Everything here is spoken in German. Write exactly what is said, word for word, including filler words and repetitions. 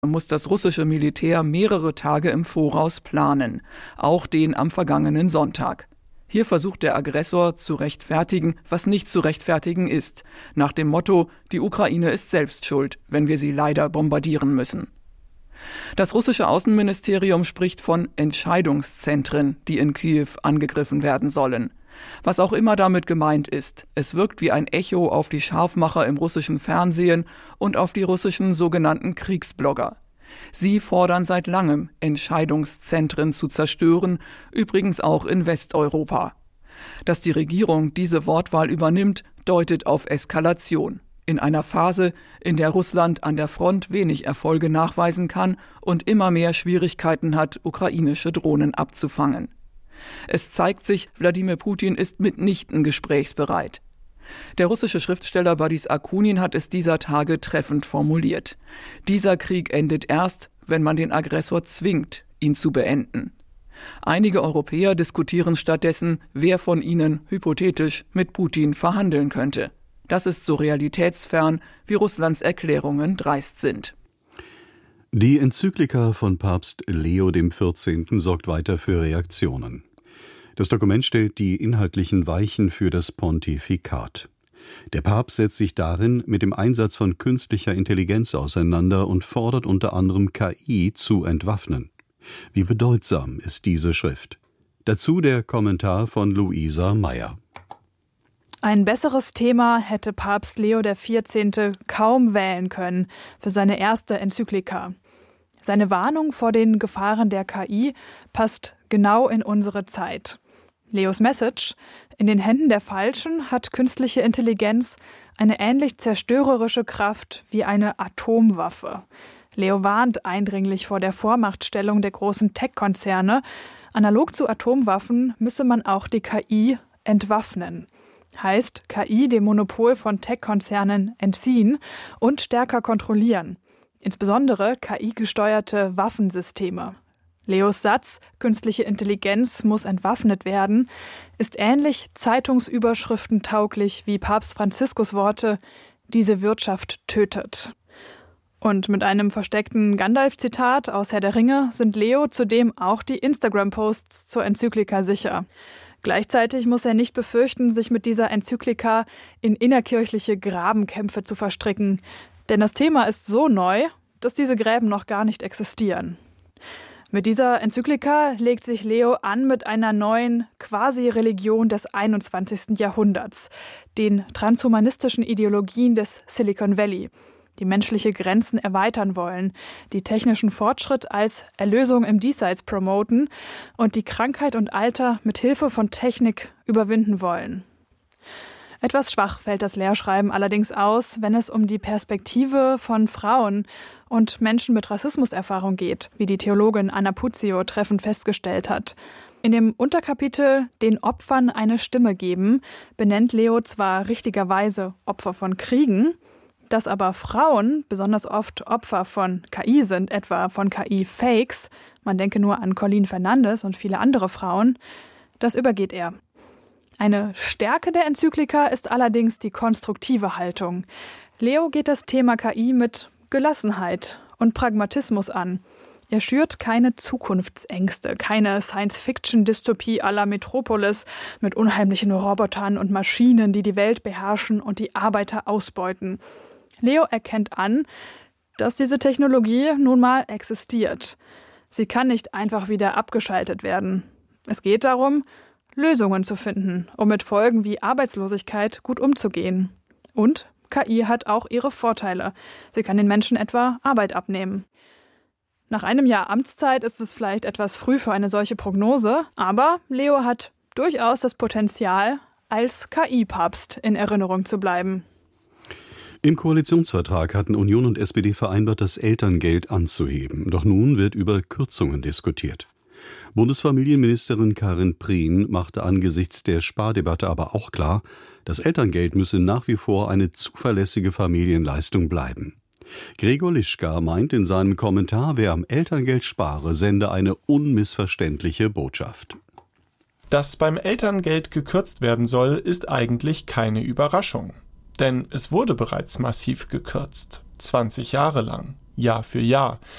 muss das russische Militär mehrere Tage im Voraus planen, auch den am vergangenen Sonntag. Hier versucht der Aggressor zu rechtfertigen, was nicht zu rechtfertigen ist, nach dem Motto, die Ukraine ist selbst schuld, wenn wir sie leider bombardieren müssen. Das russische Außenministerium spricht von Entscheidungszentren, die in Kiew angegriffen werden sollen. Was auch immer damit gemeint ist, es wirkt wie ein Echo auf die Scharfmacher im russischen Fernsehen und auf die russischen sogenannten Kriegsblogger. Sie fordern seit langem, Entscheidungszentren zu zerstören, übrigens auch in Westeuropa. Dass die Regierung diese Wortwahl übernimmt, deutet auf Eskalation. In einer Phase, in der Russland an der Front wenig Erfolge nachweisen kann und immer mehr Schwierigkeiten hat, ukrainische Drohnen abzufangen. Es zeigt sich, Wladimir Putin ist mitnichten gesprächsbereit. Der russische Schriftsteller Boris Akunin hat es dieser Tage treffend formuliert. Dieser Krieg endet erst, wenn man den Aggressor zwingt, ihn zu beenden. Einige Europäer diskutieren stattdessen, wer von ihnen hypothetisch mit Putin verhandeln könnte. Das ist so realitätsfern, wie Russlands Erklärungen dreist sind. Die Enzyklika von Papst Leo der vierzehnte. Sorgt weiter für Reaktionen. Das Dokument stellt die inhaltlichen Weichen für das Pontifikat. Der Papst setzt sich darin mit dem Einsatz von künstlicher Intelligenz auseinander und fordert unter anderem K I zu entwaffnen. Wie bedeutsam ist diese Schrift? Dazu der Kommentar von Luisa Meyer. Ein besseres Thema hätte Papst Leo der vierzehnte. Kaum wählen können für seine erste Enzyklika. Seine Warnung vor den Gefahren der K I passt genau in unsere Zeit. Leos Message: In den Händen der Falschen hat künstliche Intelligenz eine ähnlich zerstörerische Kraft wie eine Atomwaffe. Leo warnt eindringlich vor der Vormachtstellung der großen Tech-Konzerne. Analog zu Atomwaffen müsse man auch die K I entwaffnen. Heißt, K I dem Monopol von Tech-Konzernen entziehen und stärker kontrollieren. Insbesondere K I-gesteuerte Waffensysteme. Leos Satz, künstliche Intelligenz muss entwaffnet werden, ist ähnlich Zeitungsüberschriften tauglich wie Papst Franziskus Worte, diese Wirtschaft tötet. Und mit einem versteckten Gandalf-Zitat aus Herr der Ringe sind Leo zudem auch die Instagram-Posts zur Enzyklika sicher. Gleichzeitig muss er nicht befürchten, sich mit dieser Enzyklika in innerkirchliche Grabenkämpfe zu verstricken. Denn das Thema ist so neu, dass diese Gräben noch gar nicht existieren. Mit dieser Enzyklika legt sich Leo an mit einer neuen Quasi-Religion des einundzwanzigsten. Jahrhunderts, den transhumanistischen Ideologien des Silicon Valley, die menschliche Grenzen erweitern wollen, die technischen Fortschritt als Erlösung im Diesseits promoten und die Krankheit und Alter mit Hilfe von Technik überwinden wollen. Etwas schwach fällt das Lehrschreiben allerdings aus, wenn es um die Perspektive von Frauen und Menschen mit Rassismuserfahrung geht, wie die Theologin Anna Puzio treffend festgestellt hat. In dem Unterkapitel »Den Opfern eine Stimme geben« benennt Leo zwar richtigerweise Opfer von Kriegen, dass aber Frauen besonders oft Opfer von K I sind, etwa von K I-Fakes, man denke nur an Colleen Fernandes und viele andere Frauen, das übergeht er. Eine Stärke der Enzyklika ist allerdings die konstruktive Haltung. Leo geht das Thema K I mit Gelassenheit und Pragmatismus an. Er schürt keine Zukunftsängste, keine Science-Fiction-Dystopie à la Metropolis mit unheimlichen Robotern und Maschinen, die die Welt beherrschen und die Arbeiter ausbeuten. Leo erkennt an, dass diese Technologie nun mal existiert. Sie kann nicht einfach wieder abgeschaltet werden. Es geht darum, Lösungen zu finden, um mit Folgen wie Arbeitslosigkeit gut umzugehen. Und K I hat auch ihre Vorteile. Sie kann den Menschen etwa Arbeit abnehmen. Nach einem Jahr Amtszeit ist es vielleicht etwas früh für eine solche Prognose, aber Leo hat durchaus das Potenzial, als K I-Papst in Erinnerung zu bleiben. Im Koalitionsvertrag hatten Union und S P D vereinbart, das Elterngeld anzuheben. Doch nun wird über Kürzungen diskutiert. Bundesfamilienministerin Karin Prien machte angesichts der Spardebatte aber auch klar, das Elterngeld müsse nach wie vor eine zuverlässige Familienleistung bleiben. Gregor Lischka meint in seinem Kommentar, wer am Elterngeld spare, sende eine unmissverständliche Botschaft. Dass beim Elterngeld gekürzt werden soll, ist eigentlich keine Überraschung. Denn es wurde bereits massiv gekürzt, zwanzig Jahre lang, Jahr für Jahr.